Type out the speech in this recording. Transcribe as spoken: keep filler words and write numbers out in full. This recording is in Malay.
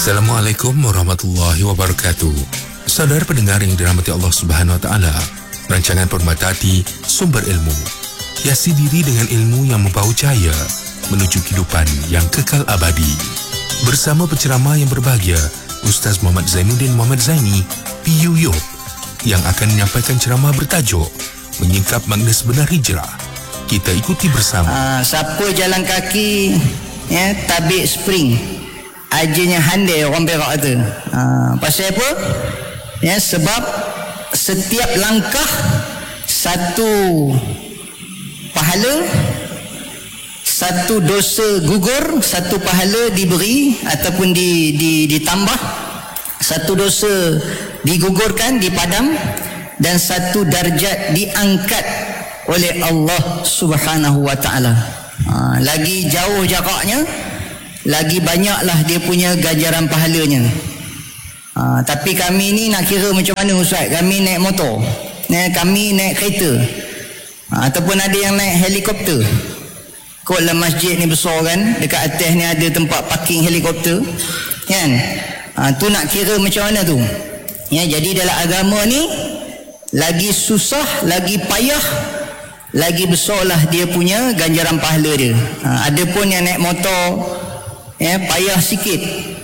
Assalamualaikum warahmatullahi wabarakatuh. Saudara pendengar yang dirahmati Allah Subhanahu wa taala, rancangan Permata Hati, sumber ilmu, hiasi diri dengan ilmu yang membawa cahaya menuju kehidupan yang kekal abadi. Bersama penceramah yang berbahagia, Ustaz Muhammad Zainuddin Muhammad Zaini, P U Yop, yang akan menyampaikan ceramah bertajuk Menyingkap Makna Sebenar Hijrah. Kita ikuti bersama. Uh, siapa jalan kaki, ya, tabik spring, ajinya handai orang Perak tu. Uh, pasal apa? Ya, sebab setiap langkah satu pahala, satu dosa gugur, satu pahala diberi ataupun di, di, ditambah, satu dosa digugurkan, dipadam, dan satu darjat diangkat oleh Allah Subhanahu wa taala. Ha, lagi jauh jaraknya, lagi banyaklah dia punya ganjaran pahalanya. Ha, tapi kami ni nak kira macam mana Ustaz? Kami naik motor, ya, kami naik kereta, ha, ataupun ada yang naik helikopter. Kau dalam masjid ni besar kan, dekat atas ni ada tempat parking helikopter, kan? Ha, tu nak kira macam mana tu? Ya, jadi dalam agama ni lagi susah, lagi payah, lagi besarlah dia punya ganjaran pahala dia. Ha, ada pun yang naik motor, ya, payah sikit,